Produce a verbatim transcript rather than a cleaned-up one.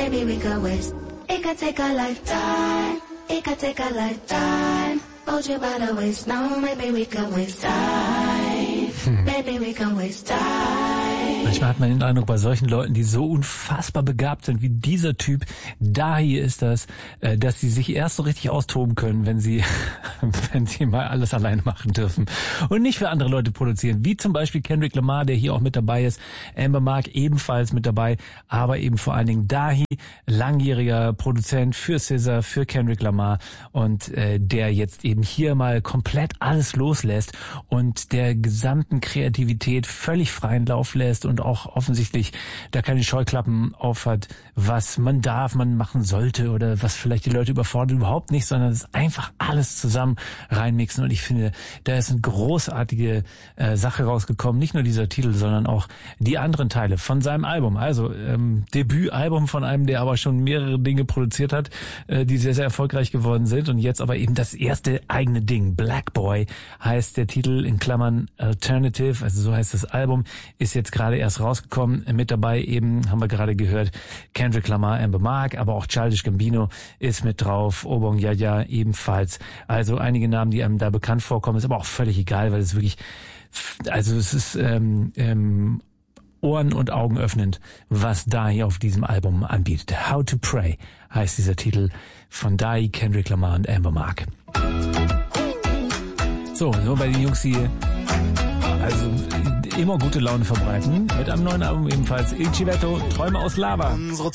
Maybe we could waste. It could take a lifetime. It could take a lifetime. Hold you by the waist. No, maybe we could waste time. Hm. Maybe we can waste time. Manchmal hat man den Eindruck, bei solchen Leuten, die so unfassbar begabt sind wie dieser Typ, da hier ist das, dass sie sich erst so richtig austoben können, wenn sie, wenn sie mal alles alleine machen dürfen und nicht für andere Leute produzieren, wie zum Beispiel Kendrick Lamar, der hier auch mit dabei ist, Amber Mark ebenfalls mit dabei, aber eben vor allen Dingen Dahi, langjähriger Produzent für S Z A, für Kendrick Lamar und äh, der jetzt eben hier mal komplett alles loslässt und der gesamten Kreativität völlig freien Lauf lässt und auch offensichtlich da keine Scheuklappen auf hat, was man darf, man machen sollte oder was vielleicht die Leute überfordert, überhaupt nicht, sondern es ist einfach alles zusammen reinmixen und ich finde, da ist eine großartige äh, Sache rausgekommen, nicht nur dieser Titel, sondern auch die anderen Teile von seinem Album, also ähm, Debütalbum von einem, der aber schon mehrere Dinge produziert hat, äh, die sehr, sehr erfolgreich geworden sind und jetzt aber eben das erste eigene Ding, Black Boy heißt der Titel, in Klammern Alternative, also so heißt das Album, ist jetzt gerade erst rausgekommen. Mit dabei eben, haben wir gerade gehört, Kendrick Lamar, Amber Mark, aber auch Childish Gambino ist mit drauf, Obong Yaya ebenfalls. Also einige Namen, die einem da bekannt vorkommen, ist aber auch völlig egal, weil es wirklich, also es ist ähm, ähm, Ohren- und Augen öffnend, was Dahi auf diesem Album anbietet. How to Pray heißt dieser Titel von Dahi, Kendrick Lamar und Amber Mark. So, so bei den Jungs, die also immer gute Laune verbreiten. Mit einem neuen Album ebenfalls Il Civetto, Träume aus Lava.